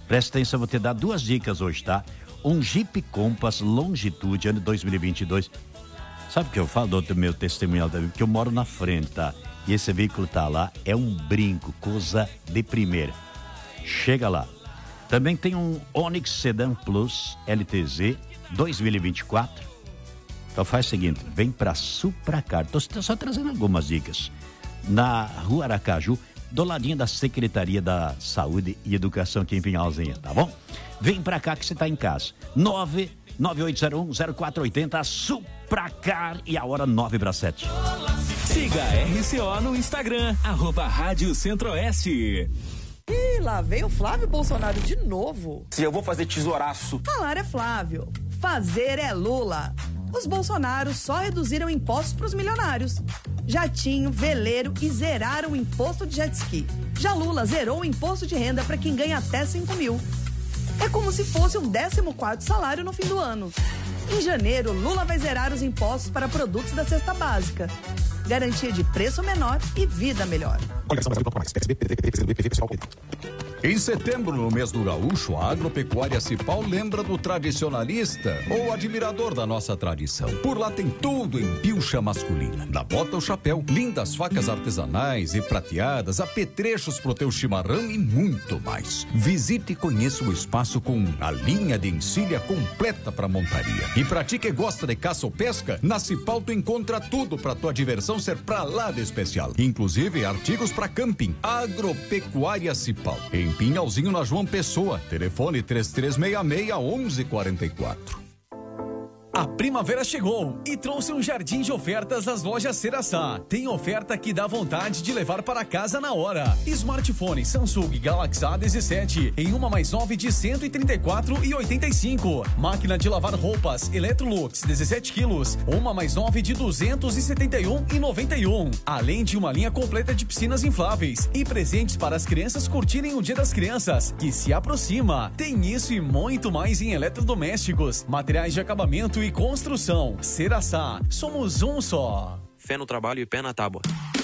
Presta atenção, vou te dar 2 dicas hoje, tá? Um Jeep Compass Longitude, ano 2022. Sabe o que eu falo do meu testemunho? Que eu moro na frente, tá? E esse veículo tá lá, é um brinco, coisa de primeira. Chega lá. Também tem um Onix Sedan Plus LTZ 2024. Então faz o seguinte, vem pra Supracar. Tô só trazendo algumas dicas. Na Rua Aracaju, do ladinho da Secretaria da Saúde e Educação aqui em Pinhalzinho, tá bom? Vem pra cá que você tá em casa. 998010480 Supracar e a hora 9:07. Siga a RCO no Instagram, @Rádio Centro-Oeste. Ih, lá veio o Flávio Bolsonaro de novo. Se eu vou fazer tesouraço. Falar é Flávio, fazer é Lula. Os Bolsonaros só reduziram impostos para os milionários. Jatinho, veleiro e zeraram o imposto de jet ski. Já Lula zerou o imposto de renda para quem ganha até 5 mil. É como se fosse um 14º salário no fim do ano. Em janeiro, Lula vai zerar os impostos para produtos da cesta básica. Garantia de preço menor e vida melhor. Em setembro, no mês do gaúcho, a Agropecuária Cipal lembra do tradicionalista ou admirador da nossa tradição. Por lá tem tudo em pilcha masculina. Da bota ao chapéu, lindas facas artesanais e prateadas, apetrechos pro teu chimarrão e muito mais. Visite e conheça o espaço com a linha de encilha completa para montaria. E pra ti que gosta de caça ou pesca, na Cipal tu encontra tudo pra tua diversão ser pra lá de especial. Inclusive artigos pra camping. Agropecuária Cipal. Em Pinhalzinho, na João Pessoa. Telefone 3366-1144. A primavera chegou e trouxe um jardim de ofertas às lojas Ceraçá. Tem oferta que dá vontade de levar para casa na hora. Smartphone Samsung Galaxy A17 em uma mais 9 de 134,85. Máquina de lavar roupas Electrolux 17 quilos, uma mais 9 de 271,91. Além de uma linha completa de piscinas infláveis e presentes para as crianças curtirem o Dia das Crianças, que se aproxima. Tem isso e muito mais em eletrodomésticos, materiais de acabamento e construção. Ceraçá, somos um só. Fé no trabalho e pé na tábua.